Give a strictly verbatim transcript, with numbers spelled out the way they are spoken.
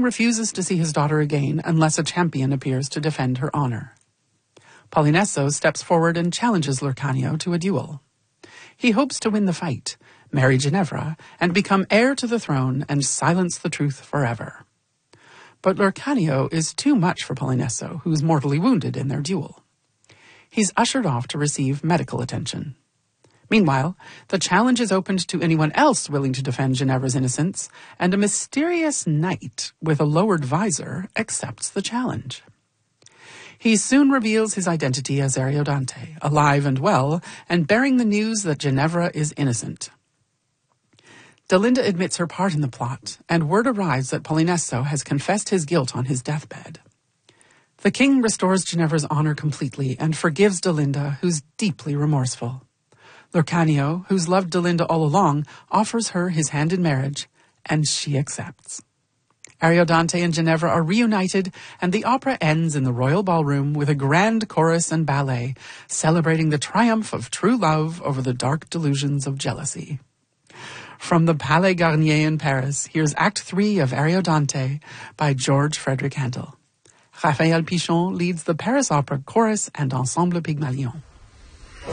refuses to see his daughter again unless a champion appears to defend her honor. Polinesso steps forward and challenges Lurcanio to a duel. He hopes to win the fight, marry Ginevra, and become heir to the throne and silence the truth forever. But Lurcanio is too much for Polinesso, who is mortally wounded in their duel. He's ushered off to receive medical attention. Meanwhile, the challenge is opened to anyone else willing to defend Ginevra's innocence, and a mysterious knight with a lowered visor accepts the challenge. He soon reveals his identity as Ariodante, alive and well, and bearing the news that Ginevra is innocent. Delinda admits her part in the plot, and word arrives that Polinesso has confessed his guilt on his deathbed. The king restores Ginevra's honor completely and forgives Delinda, who's deeply remorseful. Lurcanio, who's loved Delinda all along, offers her his hand in marriage, and she accepts. Ariodante and Ginevra are reunited, and the opera ends in the royal ballroom with a grand chorus and ballet, celebrating the triumph of true love over the dark delusions of jealousy. From the Palais Garnier in Paris, here's Act Three of Ariodante by George Frederick Handel. Raphael Pichon leads the Paris Opera Chorus and Ensemble Pygmalion.